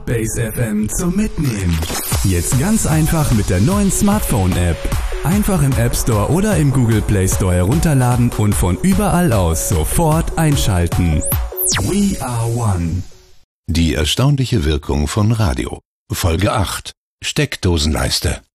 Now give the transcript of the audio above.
Base FM zum Mitnehmen. Jetzt ganz einfach mit der neuen Smartphone-App. Einfach im App Store oder im Google Play Store herunterladen und von überall aus sofort einschalten. We are one. Die erstaunliche Wirkung von Radio. Folge 8. Steckdosenleiste.